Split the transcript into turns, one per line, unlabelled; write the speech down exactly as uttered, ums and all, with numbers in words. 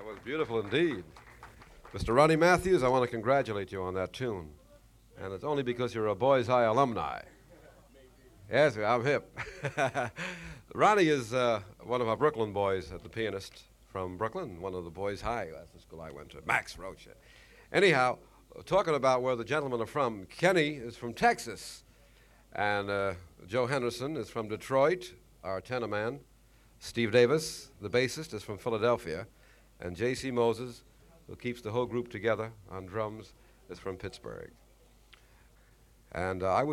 was beautiful indeed. Mister Ronnie Matthews, I want to congratulate you on that tune. And it's only because you're a Boys High alumni. Yes, I'm hip. Ronnie is uh, one of our Brooklyn boys, uh, the pianist from Brooklyn, one of the Boys High. That's the school I went to, Max Roach. Anyhow, talking about where the gentlemen are from, Kenny is from Texas. And uh, Joe Henderson is from Detroit, our tenor man. Steve Davis, the bassist, is from Philadelphia. And J C Moses, who keeps the whole group together on drums, is from Pittsburgh. And uh, I was